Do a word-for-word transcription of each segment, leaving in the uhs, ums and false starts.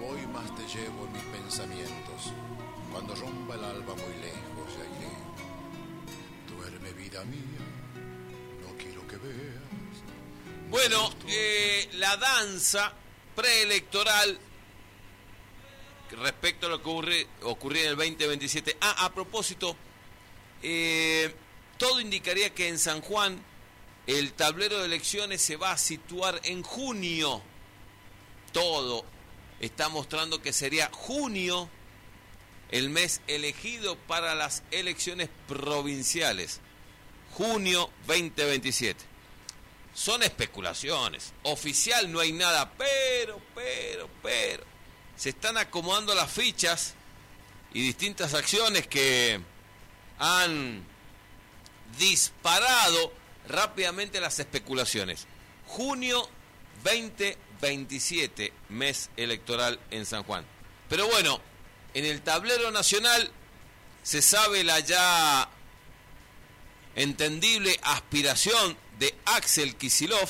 Hoy más te llevo en mis pensamientos. Cuando rompa el alba muy lejos ya iré. Duerme, vida mía, no quiero que veas. Bueno, eh, la danza preelectoral respecto a lo que ocurre, ocurrió en el veinte veintisiete. Ah, a propósito, eh, todo indicaría que en San Juan el tablero de elecciones se va a situar en junio. Todo está mostrando que sería junio el mes elegido para las elecciones provinciales. Junio veinte veintisiete. Son especulaciones. Oficial no hay nada, pero, pero, pero. Se están acomodando las fichas y distintas acciones que han disparado rápidamente las especulaciones. Junio veinte veintisiete, mes electoral en San Juan. Pero bueno, en el tablero nacional se sabe la ya entendible aspiración de Axel Kicillof,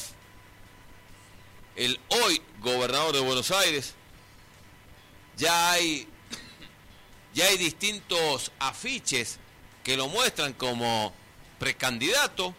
el hoy gobernador de Buenos Aires. Ya hay, ya hay distintos afiches que lo muestran como precandidato.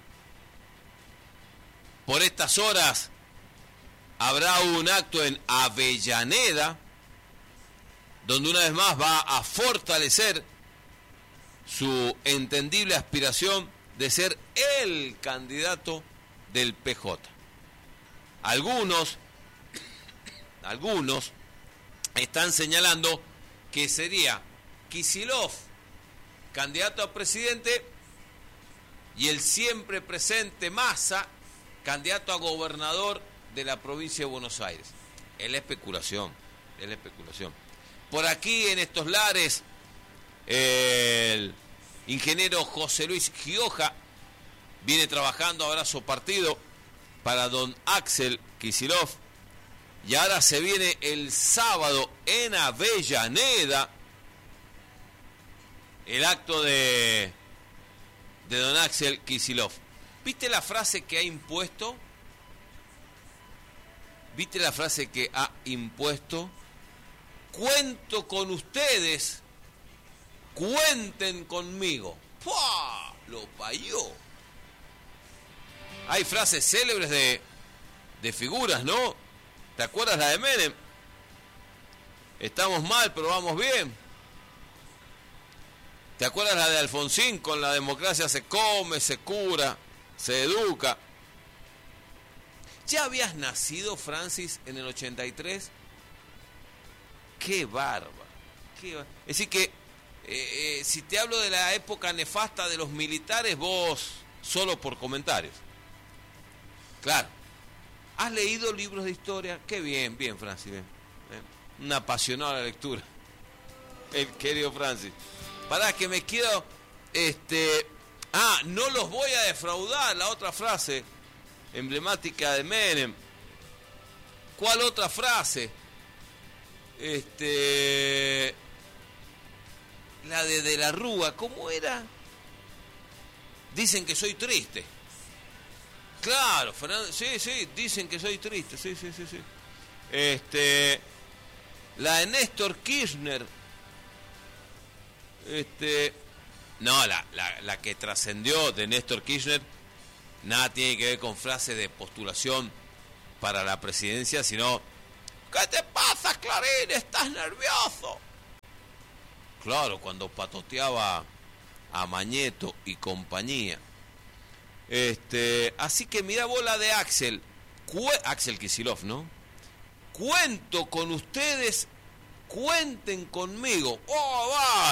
Por estas horas habrá un acto en Avellaneda, donde una vez más va a fortalecer su entendible aspiración de ser el candidato del P J. Algunos, algunos están señalando que sería Kicillof candidato a presidente y el siempre presente Massa candidato a gobernador de la provincia de Buenos Aires. Es la especulación, es la especulación. Por aquí en estos lares, el ingeniero José Luis Gioja viene trabajando abrazo partido para don Axel Kicillof. Y ahora se viene el sábado en Avellaneda el acto de, de don Axel Kicillof. ¿Viste la frase que ha impuesto? ¿Viste la frase que ha impuesto? Cuento con ustedes, cuenten conmigo. ¡Pua! Lo payó. Hay frases célebres de, de figuras, ¿no? ¿Te acuerdas la de Menem? Estamos mal, pero vamos bien. ¿Te acuerdas la de Alfonsín? Con la democracia se come, se cura, se educa. ¿Ya habías nacido, Francis, en el ochenta y tres? ¡Qué bárbaro! Qué bar... Es decir que, eh, eh, si te hablo de la época nefasta de los militares, vos solo por comentarios. Claro. ¿Has leído libros de historia? Qué bien, bien, Francis. Bien. Un apasionado a la lectura. El querido Francis. Pará, que me quiero... Este... Ah, no los voy a defraudar, la otra frase emblemática de Menem. ¿Cuál otra frase? Este... La de De la Rúa, ¿cómo era? Dicen que soy triste. Claro, Fernando, sí, sí, dicen que soy triste, sí, sí, sí, sí. Este, la de Néstor Kirchner, este, no, la, la, la que trascendió de Néstor Kirchner, nada tiene que ver con frases de postulación para la presidencia, sino, ¿qué te pasa, Clarín? ¿Estás nervioso? Claro, cuando patoteaba a Mañeto y compañía. Este, así que mira vos la de Axel, Cu- Axel Kicillof, ¿no? Cuento con ustedes, cuenten conmigo. ¡Oh, va!